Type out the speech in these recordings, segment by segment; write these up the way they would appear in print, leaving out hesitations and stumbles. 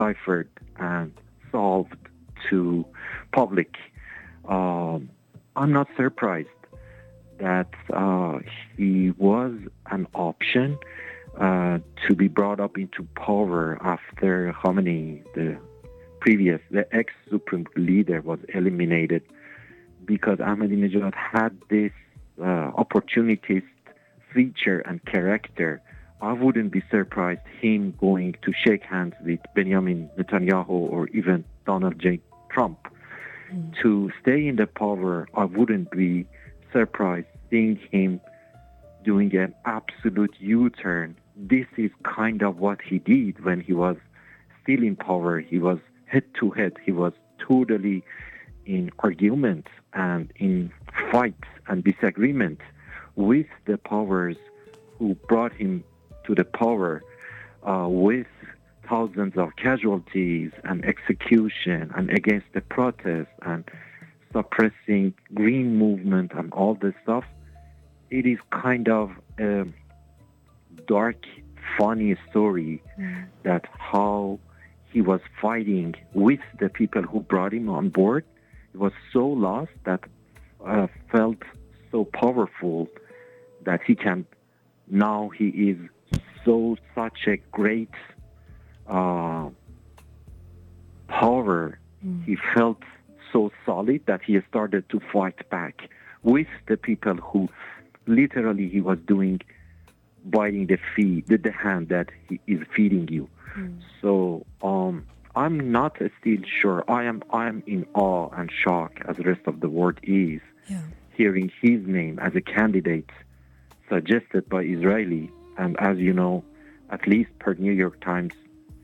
deciphered and solved to public. I'm not surprised that he was an option to be brought up into power after Khamenei, the ex-supreme leader, was eliminated, because Ahmadinejad had this opportunist feature and character. I wouldn't be surprised him going to shake hands with Benjamin Netanyahu or even Donald J. Trump to stay in the power. I wouldn't be surprised seeing him doing an absolute U-turn. This is kind of what he did when he was still in power. He was head-to-head. He was totally in argument and in fights and disagreement with the powers who brought him to the power, with thousands of casualties and execution and against the protests and suppressing green movement and all this stuff. It is kind of a dark, funny story that how he was fighting with the people who brought him on board. He was so lost that felt so powerful that he is such a great power. He felt so solid that he started to fight back with the people who literally he was biting the hand that he is feeding you. So I'm not still sure. I am in awe and shock, as the rest of the world is, hearing his name as a candidate suggested by Israeli. And as you know, at least per New York Times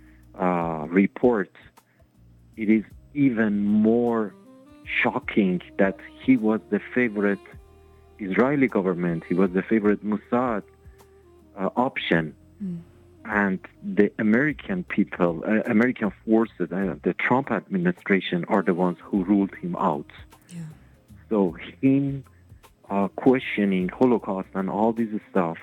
report, it is even more shocking that he was the favorite Israeli government. He was the favorite Mossad option. And the American people, American forces, the Trump administration are the ones who ruled him out. So him questioning Holocaust and all this stuff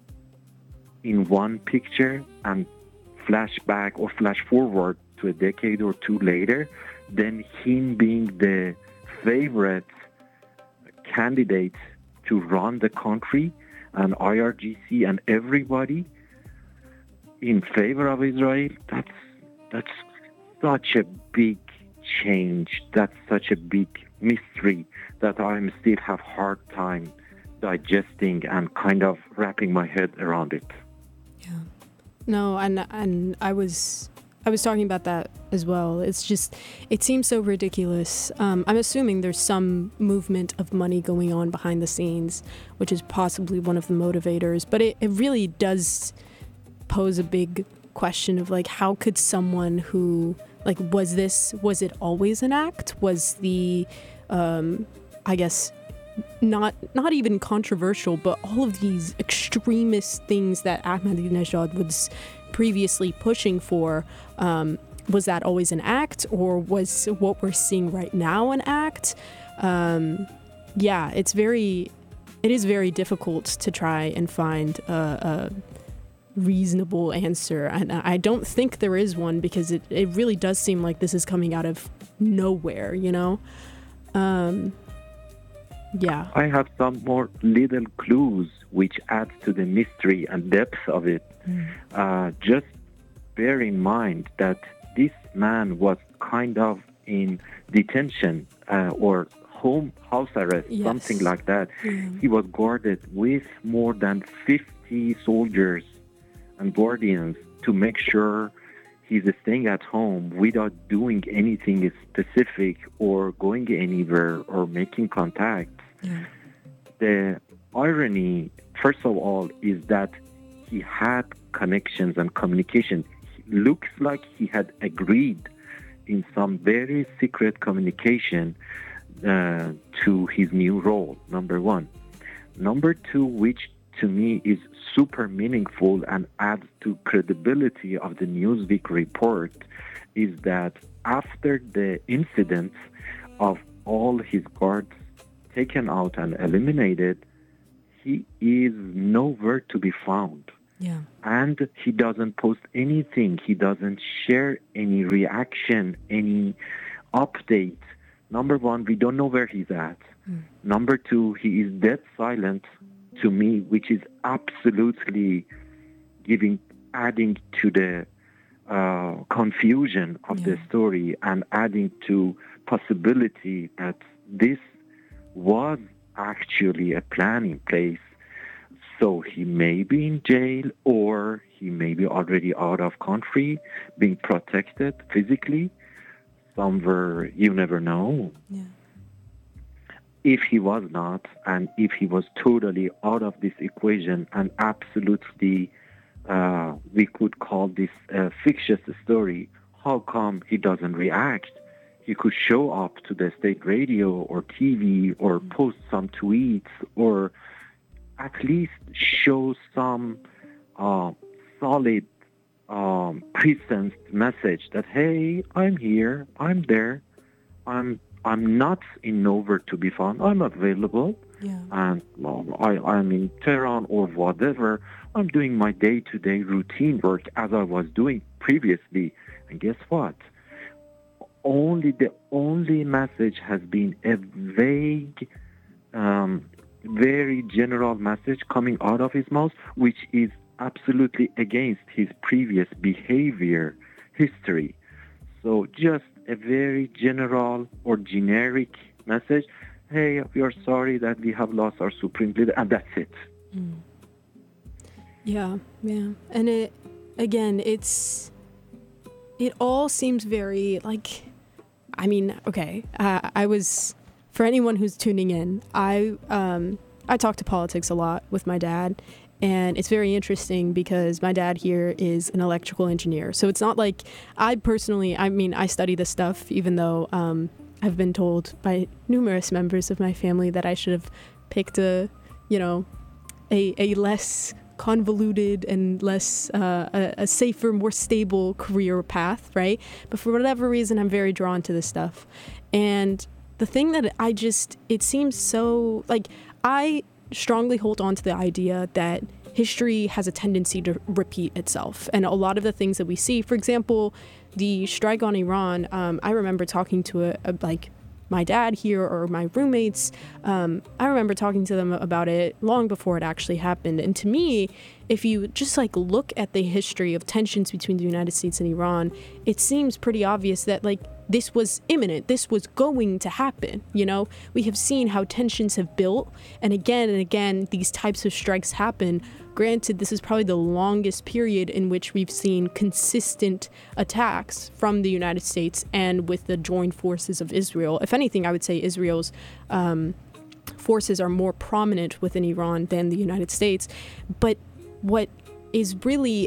in one picture and flash back or flash forward to a decade or two later, then him being the favorite candidate to run the country and IRGC and everybody in favor of Israel, that's such a big change. That's such a big mystery that I still have hard time digesting and kind of wrapping my head around it. Yeah. No, and I was talking about that as well. It's just, it seems so ridiculous. I'm assuming there's some movement of money going on behind the scenes, which is possibly one of the motivators, but it really does pose a big question of like, how could someone who, like, was it always an act? Was the, I guess, not even controversial, but all of these extremist things that Ahmadinejad was previously pushing for, was that always an act, or was what we're seeing right now an act? Yeah, it is very difficult to try and find a reasonable answer, and I don't think there is one, because it really does seem like this is coming out of nowhere, you know? Yeah. I have some more little clues which add to the mystery and depth of it. Just bear in mind that this man was kind of in detention or house arrest, something like that. He was guarded with more than 50 soldiers and guardians to make sure he's staying at home without doing anything specific or going anywhere or making contacts. The irony, first of all, is that he had connections and communication. It looks like he had agreed in some very secret communication to his new role, number one. Number two, which to me is super meaningful and adds to credibility of the Newsweek report, is that after the incident of all his guards taken out and eliminated, he is nowhere to be found. Yeah. And he doesn't post anything. He doesn't share any reaction, any update. Number one, we don't know where he's at. Number two, he is dead silent to me, which is absolutely adding to the confusion of the story and adding to possibility that this was actually a plan in place. So he may be in jail, or he may be already out of country, being protected physically somewhere. You never know. Yeah. If he was not, and if he was totally out of this equation and absolutely, we could call this a fictitious story, how come he doesn't react? He could show up to the state radio or TV or post some tweets, or at least show some solid presence message that, hey, I'm here, I'm there, I'm not in nowhere to be found, I'm available, and I'm in Tehran or whatever. I'm doing my day-to-day routine work as I was doing previously. And guess what? The only message has been a vague, very general message coming out of his mouth, which is absolutely against his previous behavior history. So just a very general or generic message. Hey, we are sorry that we have lost our supreme leader, and that's it. Yeah. And it all seems very like, I mean, okay, I was, for anyone who's tuning in, I talk to politics a lot with my dad, and it's very interesting because my dad here is an electrical engineer. So it's not like I study this stuff, even though I've been told by numerous members of my family that I should have picked a less convoluted and less a safer, more stable career path, right? But for whatever reason, I'm very drawn to this stuff. And the thing that it seems so, like, I strongly hold on to the idea that history has a tendency to repeat itself. And a lot of the things that we see, for example, the strike on Iran, I remember talking to my dad here or my roommates. I remember talking to them about it long before it actually happened. And to me, if you just look at the history of tensions between the United States and Iran, it seems pretty obvious that this was imminent. This was going to happen. We have seen how tensions have built, and again, these types of strikes happen. Granted, this is probably the longest period in which we've seen consistent attacks from the United States and with the joined forces of Israel. If anything, I would say Israel's forces are more prominent within Iran than the United States. But what's really,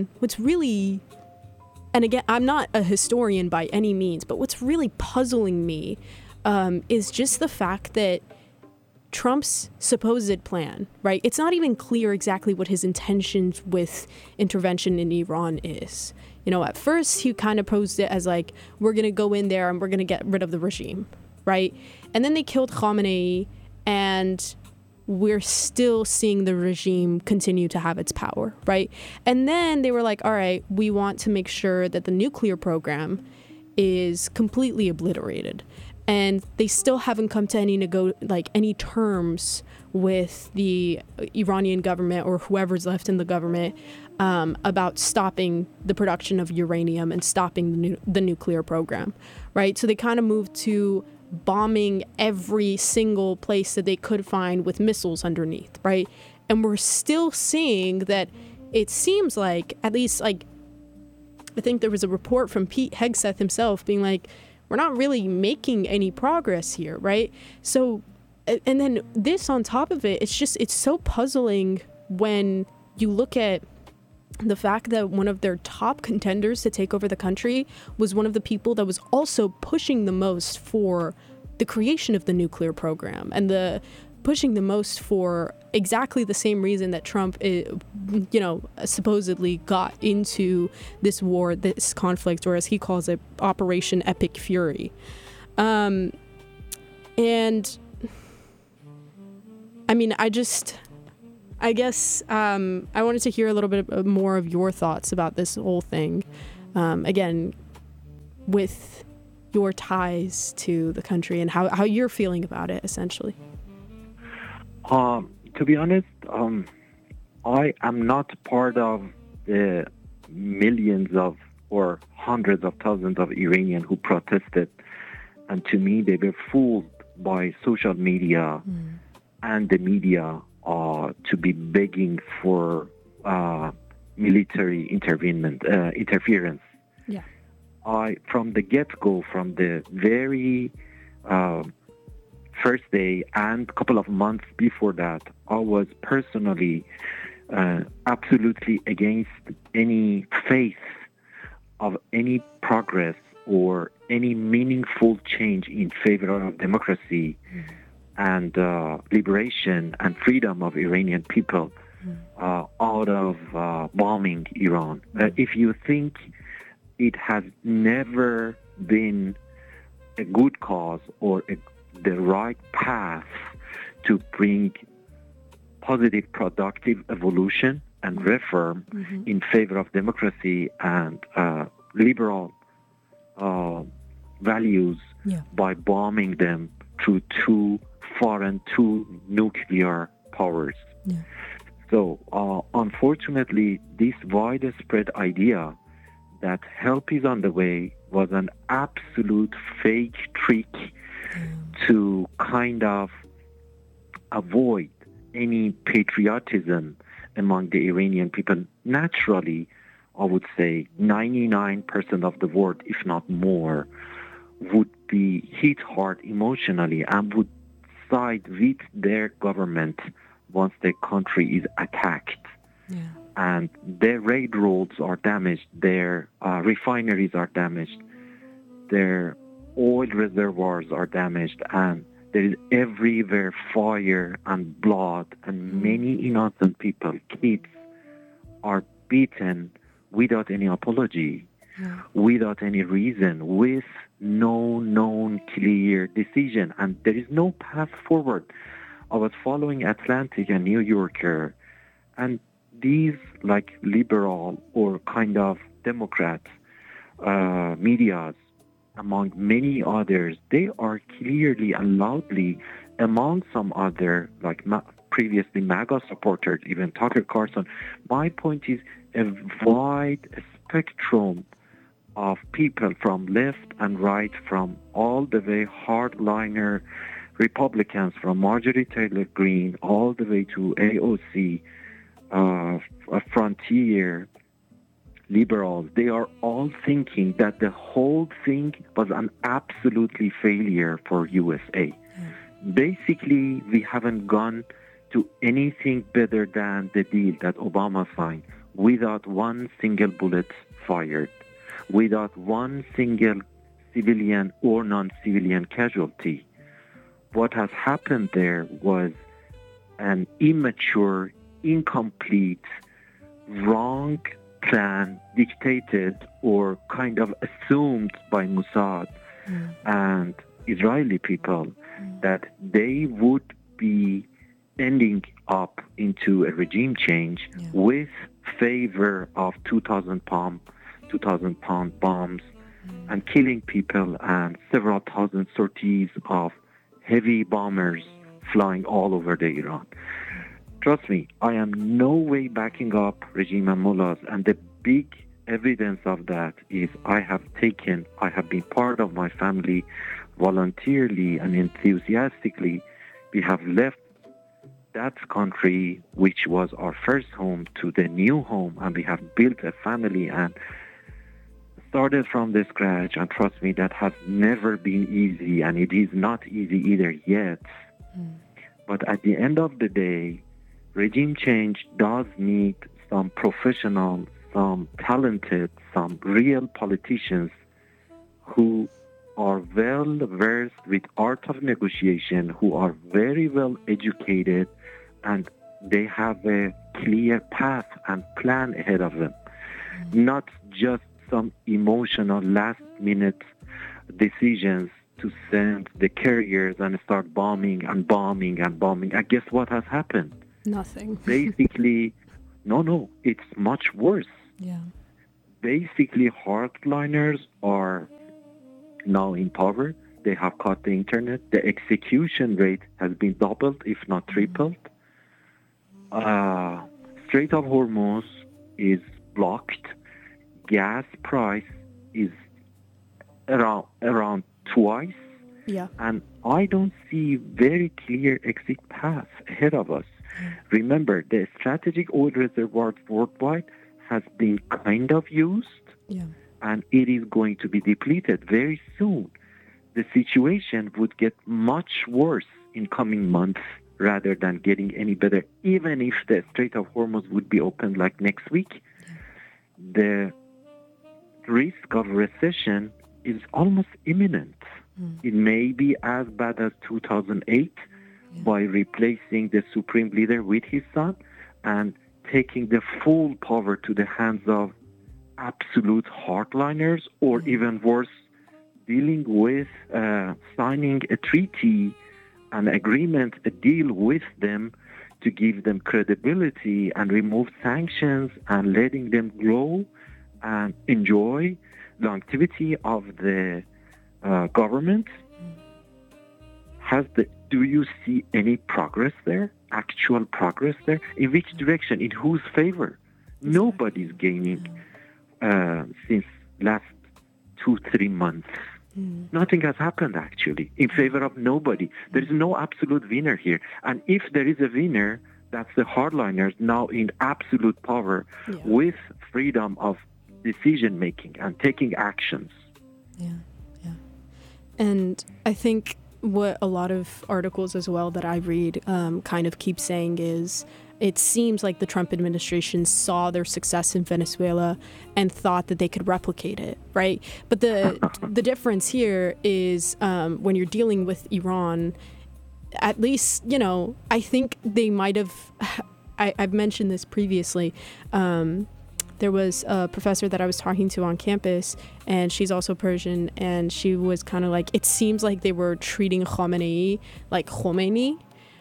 and again, I'm not a historian by any means, but what's really puzzling me is just the fact that Trump's supposed plan, right? It's not even clear exactly what his intentions with intervention in Iran is. At first he kind of posed it as we're going to go in there and we're going to get rid of the regime, right? And then they killed Khamenei, and we're still seeing the regime continue to have its power, right? And then they were like, all right, we want to make sure that the nuclear program is completely obliterated. And they still haven't come to any terms with the Iranian government or whoever's left in the government about stopping the production of uranium and stopping the nuclear program, right? So they kind of moved to bombing every single place that they could find with missiles underneath, right? And we're still seeing that it seems like, at least I think there was a report from Pete Hegseth himself being we're not really making any progress here, right? So, and then this on top of it, it's so puzzling when you look at the fact that one of their top contenders to take over the country was one of the people that was also pushing the most for the creation of the nuclear program and pushing the most for exactly the same reason that Trump, supposedly got into this war, this conflict, or as he calls it, Operation Epic Fury. And I mean, I guess I wanted to hear a little bit more of your thoughts about this whole thing. Again, with your ties to the country and how you're feeling about it, essentially. To be honest, I am not part of the millions of or hundreds of thousands of Iranians who protested. And to me, they were fooled by social media and the media to be begging for military interference. Yeah. From the get-go, from the very first day and a couple of months before that, I was personally absolutely against any faith of any progress or any meaningful change in favor of democracy and liberation and freedom of Iranian people out of bombing Iran. If you think it has never been a good cause or the right path to bring positive, productive evolution and reform in favor of democracy and liberal values by bombing them through two nuclear powers. Yeah. So, unfortunately, this widespread idea that help is on the way was an absolute fake trick to kind of avoid any patriotism among the Iranian people. Naturally, I would say 99% of the world, if not more, would be hit hard emotionally and would side with their government once their country is attacked. Yeah. And their railroads are damaged, their refineries are damaged, their oil reservoirs are damaged, and there is everywhere fire and blood, and many innocent people, kids, are beaten without any apology, without any reason, with no known clear decision, and there is no path forward. I was following Atlantic and New Yorker, and these like liberal or kind of Democrat medias, among many others, they are clearly and loudly, among some other, like previously MAGA supporters, even Tucker Carlson. My point is a wide spectrum of people from left and right, from all the way hardliner Republicans, from Marjorie Taylor Greene all the way to AOC, frontier liberals. They are all thinking that the whole thing was an absolutely failure for USA. Basically, we haven't gone to anything better than the deal that Obama signed, without one single bullet fired, without one single civilian or non-civilian casualty. What has happened there was an immature, incomplete, wrong plan dictated or kind of assumed by Mossad and Israeli people that they would be ending up into a regime change with favor of 2,000-pound bombs and killing people and several thousand sorties of heavy bombers flying all over the Iran. Trust me, I am no way backing up regime and mullahs, and the big evidence of that is I have been part of my family voluntarily and enthusiastically. We have left that country, which was our first home, to the new home, and we have built a family and started from the scratch. And trust me, that has never been easy, and it is not easy either yet. But at the end of the day, regime change does need some professional, some talented, some real politicians who are well versed with art of negotiation, who are very well educated, and they have a clear path and plan ahead of them. Not just some emotional last-minute decisions to send the carriers and start bombing. And guess what has happened? Nothing. Basically, no, it's much worse. Yeah. Basically, hardliners are now in power. They have cut the internet. The execution rate has been doubled, if not tripled. Strait of Hormuz is blocked. Gas price is around twice. Yeah. And I don't see very clear exit path ahead of us. Remember, the strategic oil reservoirs worldwide has been kind of used, Yeah. and it is going to be depleted very soon. The situation would get much worse in coming months rather than getting any better. Even if the Strait of Hormuz would be opened like next week, the risk of recession is almost imminent. It may be as bad as 2008 by replacing the supreme leader with his son and taking the full power to the hands of absolute hardliners, or even worse, dealing with signing a treaty, an agreement, a deal with them to give them credibility and remove sanctions and letting them grow and enjoy longevity of the government. Do you see any progress there? Actual progress there? In which direction? In whose favor? Nobody's gaining since last 2-3 months. Nothing has happened actually in favor of nobody. There is no absolute winner here. And if there is a winner, that's the hardliners now in absolute power with freedom of decision making and taking actions. Yeah. And I think what a lot of articles as well that I read kind of keep saying is it seems like the Trump administration saw their success in Venezuela and thought that they could replicate it, right? But the difference here is when you're dealing with Iran, at least, I think they might have, I've mentioned this previously, there was a professor that I was talking to on campus, and she's also Persian, and she was kind of like, it seems like they were treating Khamenei like Khomeini,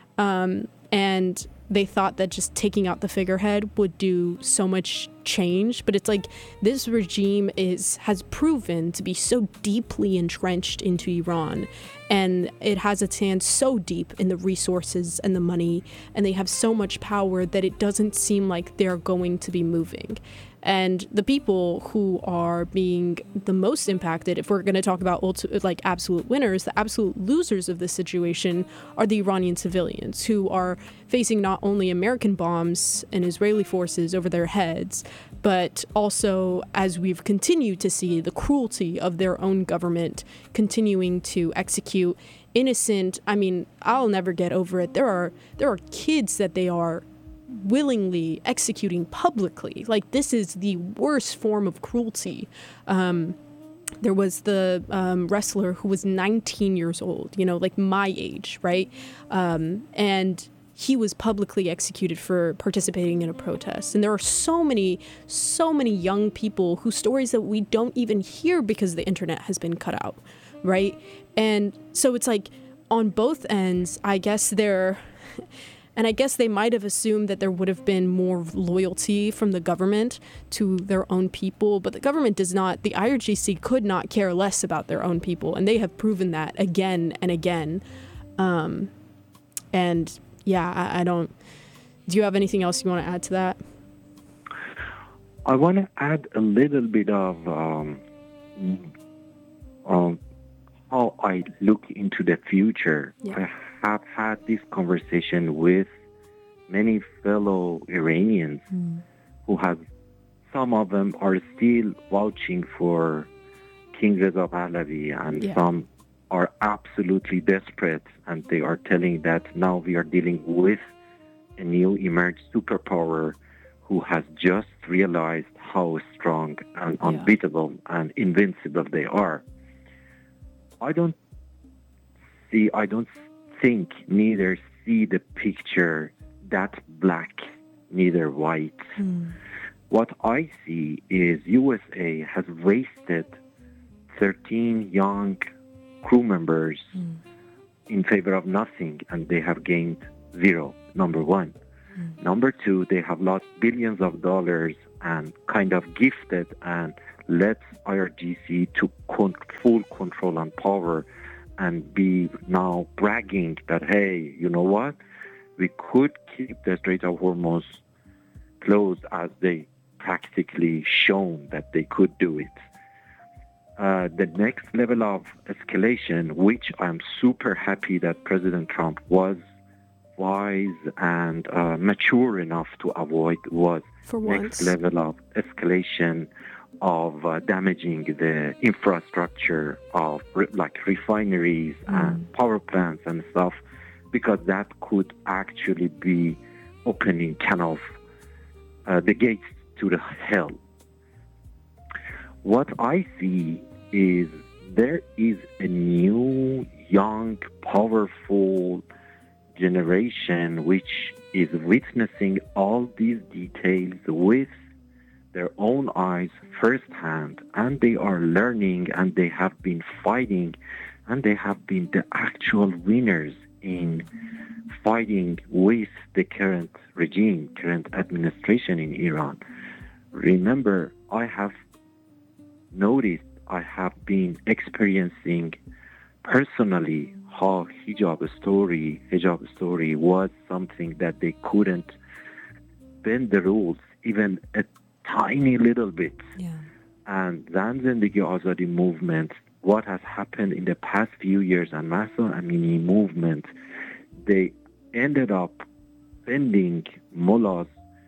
and they thought that just taking out the figurehead would do so much change. But it's like this regime has proven to be so deeply entrenched into Iran, and it has its hands so deep in the resources and the money, and they have so much power that it doesn't seem like they're going to be moving. And the people who are being the most impacted, if we're going to talk about absolute winners, the absolute losers of this situation are the Iranian civilians, who are facing not only American bombs and Israeli forces over their heads, but also, as we've continued to see, the cruelty of their own government continuing to execute innocent. I mean, I'll never get over it. There are kids that they are willingly executing publicly. Like, this is the worst form of cruelty. There was the wrestler who was 19 years old, like my age, right? And he was publicly executed for participating in a protest. And there are so many young people whose stories that we don't even hear because the internet has been cut out, right? And so it's like on both ends, I guess and I guess they might have assumed that there would have been more loyalty from the government to their own people, but the government does not. The IRGC could not care less about their own people, and they have proven that again and again. And yeah, I don't. Do you have anything else you want to add to that? I want to add a little bit of how I look into the future. Yeah. I have had this conversation with many fellow Iranians some of them are still vouching for King Reza Pahlavi, and some are absolutely desperate, and they are telling that now we are dealing with a new emerged superpower who has just realized how strong and unbeatable and invincible they are. I don't think, neither see the picture that black, neither white. What I see is USA has wasted 13 young crew members in favor of nothing, and they have gained zero, number one. Number two, they have lost billions of dollars and kind of gifted and let IRGC to full control and power and be now bragging that, hey, you know what? We could keep the Strait of Hormuz closed as they practically shown that they could do it. The next level of escalation, which I'm super happy that President Trump was wise and mature enough to avoid, was next level of escalation of damaging the infrastructure of like refineries and power plants and stuff, because that could actually be opening kind of the gates to the hell. What I see is there is a new, young, powerful generation which is witnessing all these details with their own eyes firsthand, and they are learning, and they have been fighting, and they have been the actual winners in fighting with the current regime, current administration in Iran. Remember, I have noticed, I have been experiencing personally how hijab story was something that they couldn't bend the rules even a tiny little bit. Yeah. And then Zindagi Azadi movement, what has happened in the past few years, and Mahsa Amini movement, they ended up bending mullahs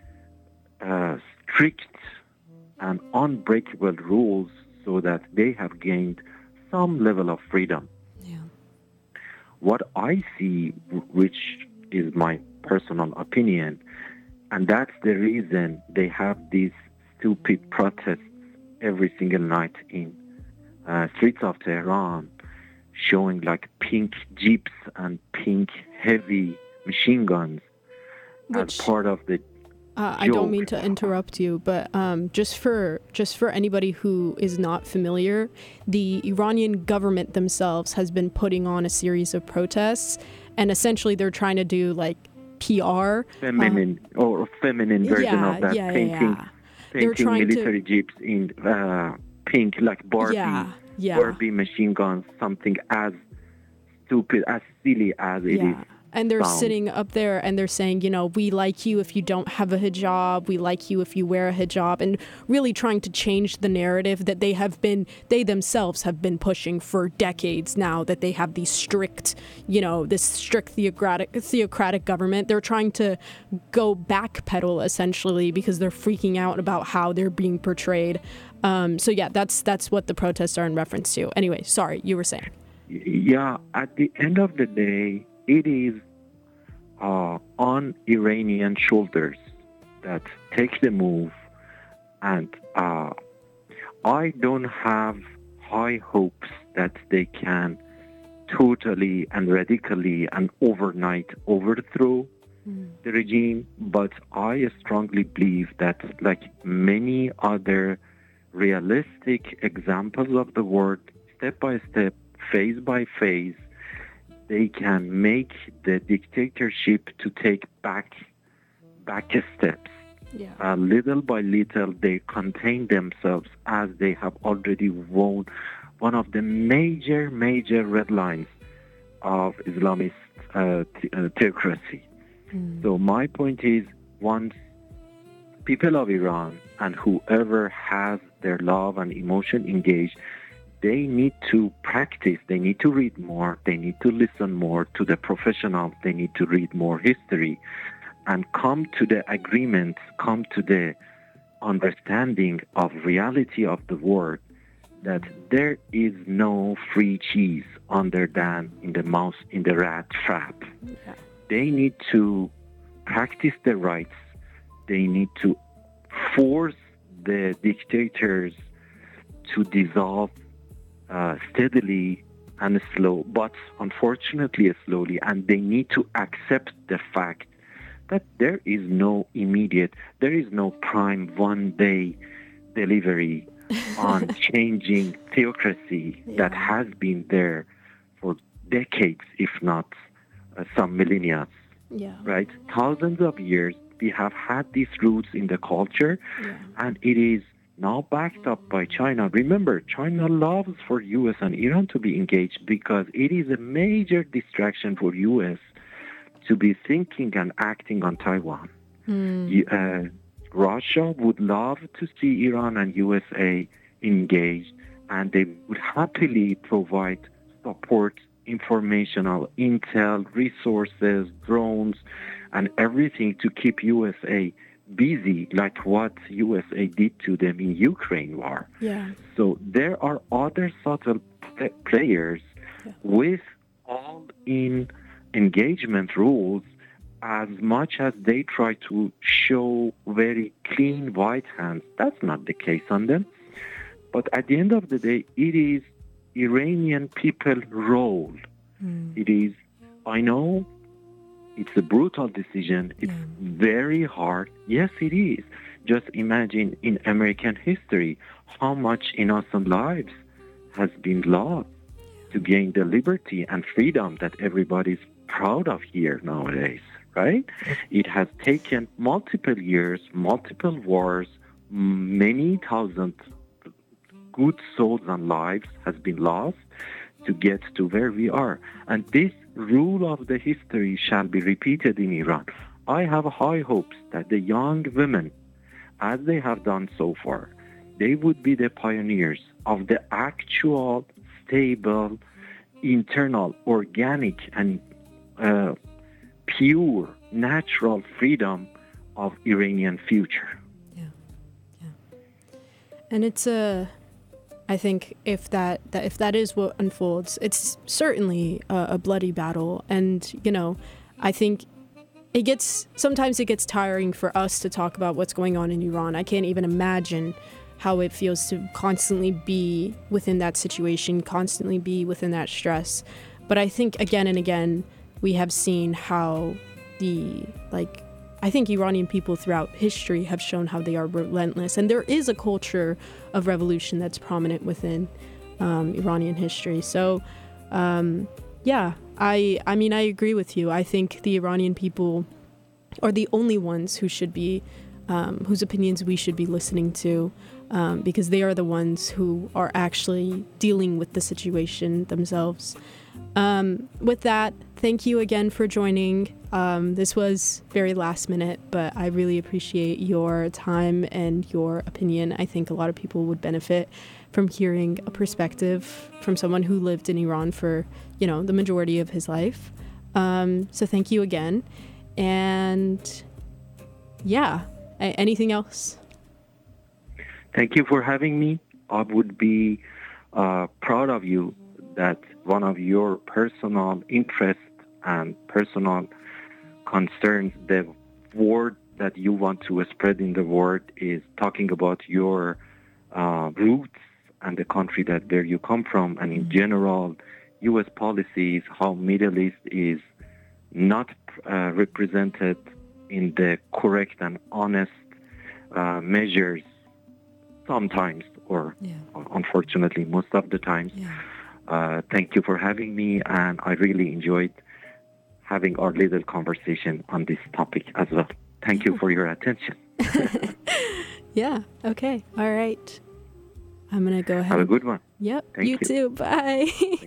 strict and unbreakable rules so that they have gained some level of freedom. Yeah. What I see, which is my personal opinion, and that's the reason they have these stupid protests every single night in streets of Tehran, showing like pink jeeps and pink heavy machine guns as part of the I don't mean to interrupt you, but just for anybody who is not familiar, the Iranian government themselves has been putting on a series of protests, and essentially they're trying to do like PR, feminine version of that, painting military jeeps in pink, like Barbie machine guns, something as stupid, as silly as it is. And they're sitting up there and they're saying, you know, we like you if you don't have a hijab, we like you if you wear a hijab, and really trying to change the narrative that they themselves have been pushing for decades now, that they have these strict, this strict theocratic government. They're trying to go backpedal essentially because they're freaking out about how they're being portrayed. So yeah, that's what the protests are in reference to. Anyway, sorry, you were saying. Yeah, at the end of the day, it is on Iranian shoulders that take the move, and I don't have high hopes that they can totally and radically and overnight overthrow the regime, but I strongly believe that, like many other realistic examples of the world, step by step, phase by phase, they can make the dictatorship to take back steps. Yeah. Little by little, they contain themselves, as they have already won one of the major red lines of Islamist theocracy. So my point is, once people of Iran and whoever has their love and emotion engaged, they need to practice, they need to read more, they need to listen more to the professionals, they need to read more history, and come to the agreement, come to the understanding of reality of the world, that there is no free cheese other than in the rat trap. Yeah. They need to practice their rights, they need to force the dictators to dissolve steadily and slow, but unfortunately slowly, and they need to accept the fact that there is no prime one-day delivery on changing theocracy that has been there for decades, if not some millennia. Yeah. Right? Thousands of years, We have had these roots in the culture, and it is now backed up by China. Remember, China loves for U.S. and Iran to be engaged because it is a major distraction for U.S. to be thinking and acting on Taiwan. Russia would love to see Iran and USA engaged, and they would happily provide support, informational, intel, resources, drones, and everything to keep USA busy, like what USA did to them in Ukraine war. So there are other subtle players with all-in engagement rules. As much as they try to show very clean white hands, that's not the case on them. But at the end of the day, it is Iranian people's role. It is, I know it's a brutal decision. It's very hard. Yes, it is. Just imagine in American history how much innocent lives has been lost to gain the liberty and freedom that everybody's proud of here nowadays, right? It has taken multiple years, multiple wars, many thousand good souls and lives has been lost to get to where we are. And this rule of the history shall be repeated in Iran. I have high hopes that the young women, as they have done so far, they would be the pioneers of the actual, stable, internal, organic, and pure, natural freedom of Iranian future. And it's I think if that is what unfolds, it's certainly a bloody battle. And, you know, I think sometimes it gets tiring for us to talk about what's going on in Iran. I can't even imagine how it feels to constantly be within that situation, constantly be within that stress. But I think again and again, we have seen how I think Iranian people throughout history have shown how they are relentless. And there is a culture of revolution that's prominent within Iranian history. So, I mean, I agree with you. I think the Iranian people are the only ones who should be, whose opinions we should be listening to, because they are the ones who are actually dealing with the situation themselves. With that, thank you again for joining. This was very last minute, but I really appreciate your time and your opinion. I think a lot of people would benefit from hearing a perspective from someone who lived in Iran for, you know, the majority of his life. So thank you again. And yeah, anything else? Thank you for having me. I would be proud of you that one of your personal interests and personal concerns, the word that you want to spread in the world is talking about your roots and the country that where you come from, and in general, U.S. policies, how Middle East is not represented in the correct and honest measures sometimes, or unfortunately most of the times. Thank you for having me, and I really enjoyed having our little conversation on this topic as well. Thank you for your attention. Yeah, okay, all right. I'm going to go ahead. Have a good one. Yep, Thank you too. Bye.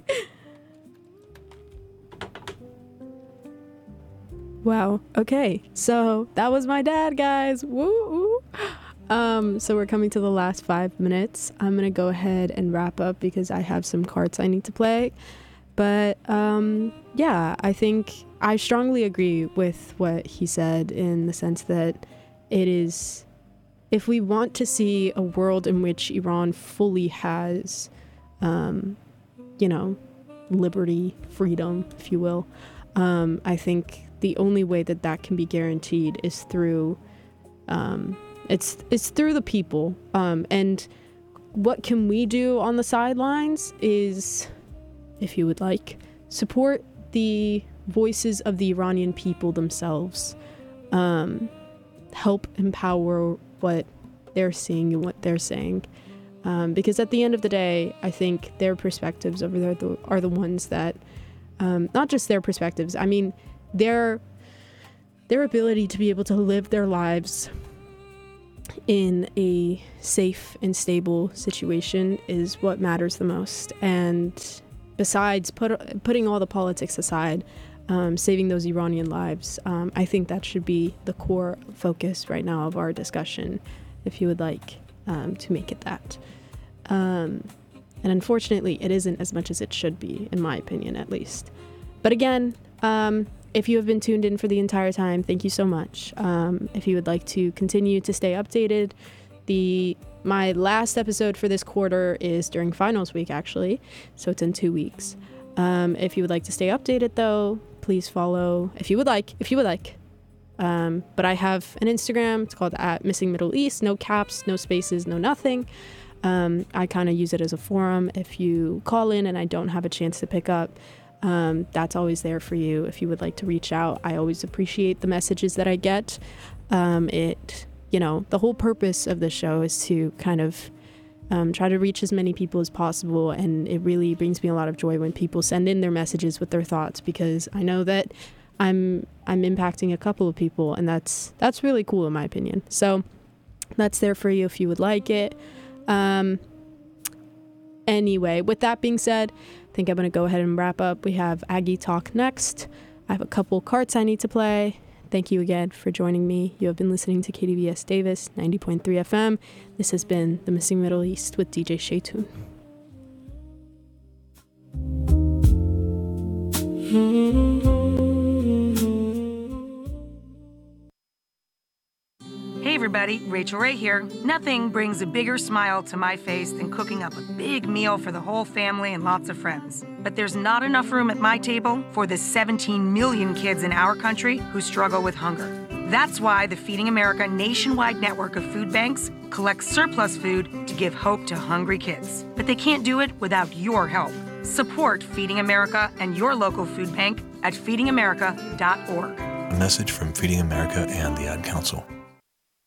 Wow, okay, so that was my dad, guys. Woo! So we're coming to the last 5 minutes. I'm gonna go ahead and wrap up because I have some cards I need to play. But yeah, I think I strongly agree with what he said in the sense that it is, if we want to see a world in which Iran fully has, you know, liberty, freedom, if you will, I think the only way that that can be guaranteed is through it's through the people, and what can we do on the sidelines is, if you would like, support the voices of the Iranian people themselves, help empower what they're seeing and what they're saying, because at the end of the day, I think their perspectives over there are the ones that, not just their perspectives, I mean, their ability to be able to live their lives in a safe and stable situation is what matters the most. And besides putting all the politics aside, saving those Iranian lives, I think that should be the core focus right now of our discussion, if you would like to make it that. And unfortunately, it isn't as much as it should be, in my opinion, at least. But again, if you have been tuned in for the entire time, thank you so much. If you would like to continue to stay updated, my last episode for this quarter is during finals week, actually, so it's in 2 weeks. If you would like to stay updated, though, please follow, if you would like. But I have an Instagram. It's called @MissingMiddleEast. No caps, no spaces, no nothing. I kind of use it as a forum. If you call in and I don't have a chance to pick up, that's always there for you if you would like to reach out. I always appreciate the messages that I get. The whole purpose of the show is to kind of try to reach as many people as possible, and it really brings me a lot of joy when people send in their messages with their thoughts, because I know that I'm impacting a couple of people, and that's really cool in my opinion. So that's there for you if you would like it. Anyway, with that being said, I think I'm going to go ahead and wrap up. We have Aggie Talk next. I have a couple cards I need to play. Thank you again for joining me. You have been listening to KDVS Davis 90.3 FM. This has been The Missing Middle East with DJ Shaytun. Hey everybody, Rachel Ray here. Nothing brings a bigger smile to my face than cooking up a big meal for the whole family and lots of friends. But there's not enough room at my table for the 17 million kids in our country who struggle with hunger. That's why the Feeding America nationwide network of food banks collects surplus food to give hope to hungry kids. But they can't do it without your help. Support Feeding America and your local food bank at feedingamerica.org. A message from Feeding America and the Ad Council.